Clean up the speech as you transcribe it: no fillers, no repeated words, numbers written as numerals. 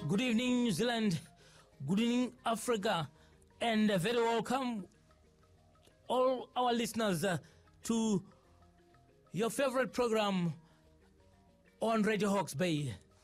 Good evening, New Zealand. Good evening, Africa. And very welcome, all our listeners, to your favorite program on Radio Hawke's Bay.